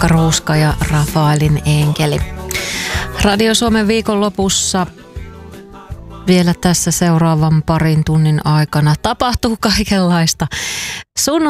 Pekka Ruuska ja Rafaelin enkeli. Radio Suomen viikonlopussa vielä tässä seuraavan parin tunnin aikana tapahtuu kaikenlaista.